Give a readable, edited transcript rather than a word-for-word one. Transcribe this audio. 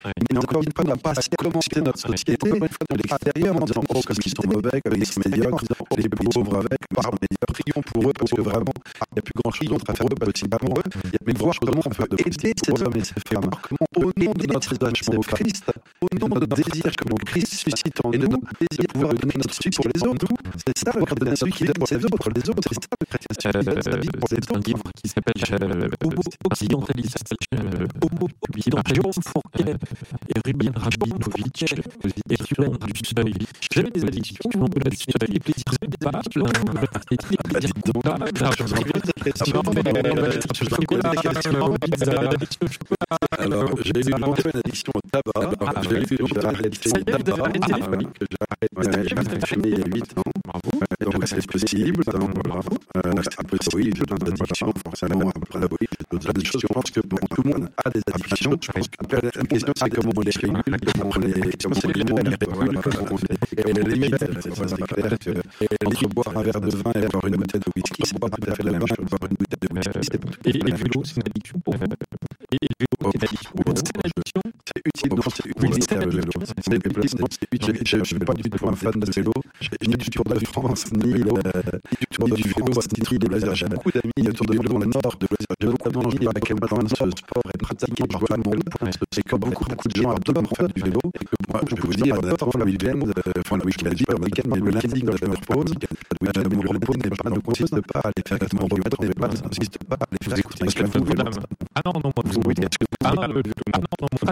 Mais encore une fois, on n'a pas assez commencé notre société de l'extérieur en disant oh, comme ils sont mauvais, comme ils sont médiocres, les pauvres avec, prions pour eux parce que vraiment, il n'y a plus grand chose d'autre à faire possible pour eux. Mais voir comment on peut aider ces hommes et ces femmes, comment au nom de notre attachement au Christ, au nom de notre désir que mon Christ suscite en nous, notre désir de pouvoir donner notre vie pour les autres, c'est ça le chrétien, celui qui donne pour les autres, c'est ça le chrétien, celui qui donne sa vie pour les autres. Un livre qui s'appelle Occidentaliste, publié dans Jérôme Fourquet et Ruben Rabinovic, et Ruben du Seuil. J'avais des addictions, on peut la suite, les plaisirs pas, et les plaisirs coupables. Alors, j'ai eu longtemps une addiction au tabac. J'ai eu l'addiction au tabac que j'ai fumé il y a 8 ans. Donc c'est possible. C'est possible dans l'addiction, forcément. Après, oui, d'autres choses. Je pense que tout le monde a des addictions. Après, la question, c'est comment on les régule, comment on les limite. C'est clair que entre boire un verre de vin et avoir une bouteille de whisky, c'est pas tout à fait la même chose. Boire une bouteille de whisky, et le vélo, c'est une addiction pour vous. Et le vélo, c'est une addiction. C'est utile, non, c'est utile le vélo. C'est déplacement, c'est utile. Je ne suis pas du tout un fan de vélo, ni du Tour de France, ni du Tour du vélo, ni des loisirs. J'ai beaucoup d'amis autour de vélo dans le nord de loisirs. J'ai beaucoup d'amis à quel point ce sport est pratiqué par tout le monde. C'est que beaucoup de gens adorent faire du vélo. Et que moi, je peux vous dire, on adore le week-end, mais le lundi, quand je me repose, mon repos ne consiste pas à aller faire mon repos, ne consiste pas à aller faire écouter un Ah non, moi, vous